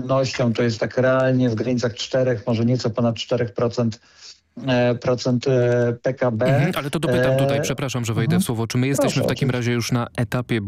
oszczędnością to jest tak realnie w granicach 4, może nieco ponad 4% PKB. Ale to dopytam tutaj, przepraszam, że wejdę w słowo. Czy my jesteśmy w takim razie już na etapie